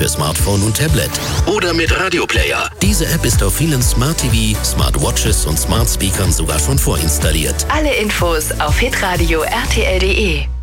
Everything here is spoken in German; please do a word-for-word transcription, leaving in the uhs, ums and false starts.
für Smartphone und Tablet. Oder mit Radioplayer. Diese App ist auf vielen Smart T V, Smartwatches und Smart Speakern sogar schon vorinstalliert. Alle Infos auf hitradio punkt r t l punkt d e.